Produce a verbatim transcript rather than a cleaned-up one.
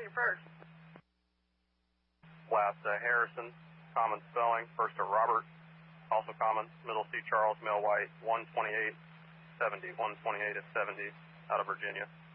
your first? Last uh, Harrison, common spelling. First to Robert, also common. Middle C Charles, male white, one twenty-eight seventy, one twenty-eight at seventy, out of Virginia.